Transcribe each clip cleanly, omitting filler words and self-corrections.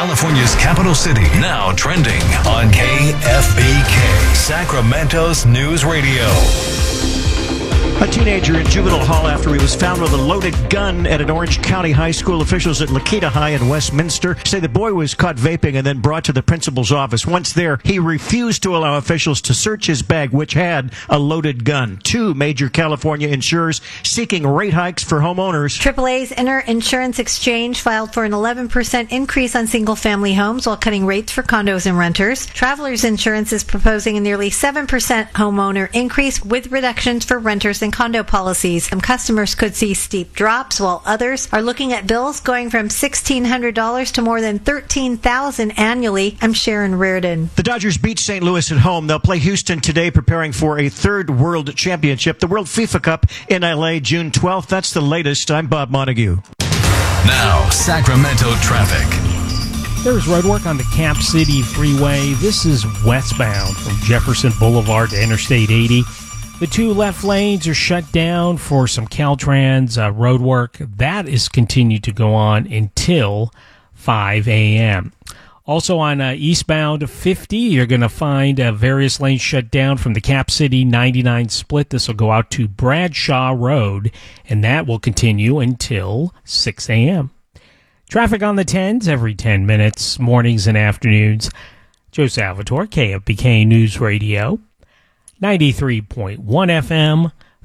California's capital city, now trending on KFBK, Sacramento's news radio. A teenager in juvenile hall after he was found with a loaded gun at an Orange County high school. Officials at Lakita High in Westminster say the boy was caught vaping and then brought to the principal's office. Once there, he refused to allow officials to search his bag, which had a loaded gun. Two major California insurers seeking rate hikes for homeowners. AAA's Inter Insurance Exchange filed for an 11% increase on single-family homes while cutting rates for condos and renters. Travelers Insurance is proposing a nearly 7% homeowner increase with reductions for renters and condo policies. Some customers could see steep drops, while others are looking at bills going from $1,600 to more than $13,000 annually. I'm Sharon Reardon. The Dodgers beat St. Louis at home. They'll play Houston today, preparing for a third World Championship, the World FIFA Cup in L.A. June 12th. That's the latest. I'm Bob Montague. Now, Sacramento traffic. There's roadwork on the Cap City Freeway. This is westbound from Jefferson Boulevard to Interstate 80. The two left lanes are shut down for some Caltrans road work. That is continued to go on until 5 a.m. Also on eastbound 50, you're going to find various lanes shut down from the Cap City 99 split. This will go out to Bradshaw Road, and that will continue until 6 a.m. Traffic on the 10s every 10 minutes, mornings and afternoons. Joe Salvatore, KFBK News Radio. 93.1 FM,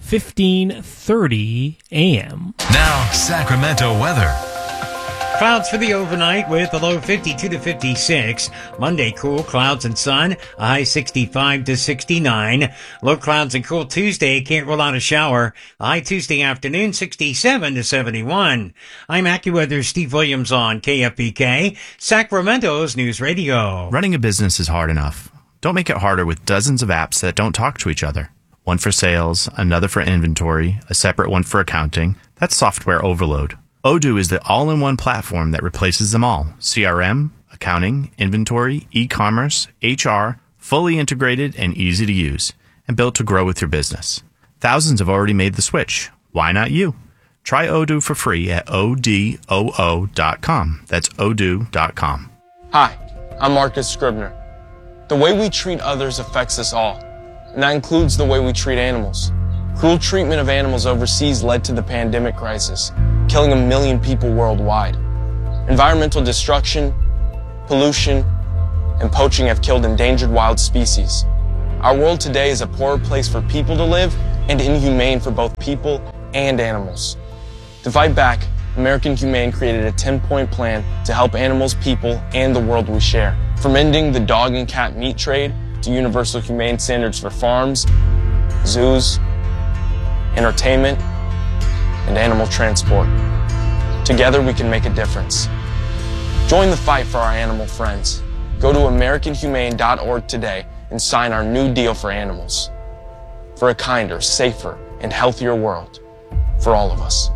1530 AM. Now, Sacramento weather. Clouds for the overnight with a low 52 to 56. Monday, cool, clouds and sun, a high 65 to 69. Low clouds and cool Tuesday, can't rule out a shower. A high Tuesday afternoon, 67 to 71. I'm AccuWeather's Steve Williams on KFBK, Sacramento's News Radio. Running a business is hard enough. Don't make it harder with dozens of apps that don't talk to each other. One for sales, another for inventory, a separate one for accounting. That's software overload. Odoo is the all-in-one platform that replaces them all. CRM, accounting, inventory, e-commerce, HR, fully integrated and easy to use, and built to grow with your business. Thousands have already made the switch. Why not you? Try Odoo for free at odoo.com. That's odoo.com. Hi, I'm Marcus Scribner. The way we treat others affects us all, and that includes the way we treat animals. Cruel treatment of animals overseas led to the pandemic crisis, killing 1 million people worldwide. Environmental destruction, pollution, and poaching have killed endangered wild species. Our world today is a poorer place for people to live and inhumane for both people and animals. To fight back, American Humane created a 10-point plan to help animals, people, and the world we share. From ending the dog and cat meat trade to universal humane standards for farms, zoos, entertainment, and animal transport. Together we can make a difference. Join the fight for our animal friends. Go to AmericanHumane.org today and sign our new deal for animals. For a kinder, safer, and healthier world for all of us.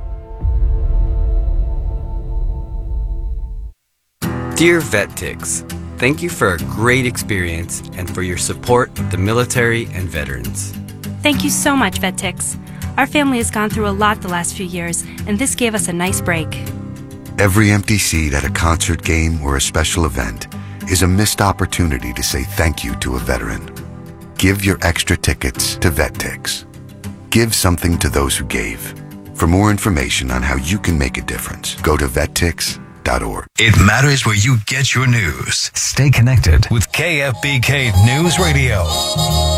Dear VetTix, thank you for a great experience and for your support of the military and veterans. Thank you so much, VetTix. Our family has gone through a lot the last few years, and this gave us a nice break. Every empty seat at a concert, game, or a special event is a missed opportunity to say thank you to a veteran. Give your extra tickets to VetTix. Give something to those who gave. For more information on how you can make a difference, go to VetTix.org. It matters where you get your news. Stay connected with KFBK News Radio.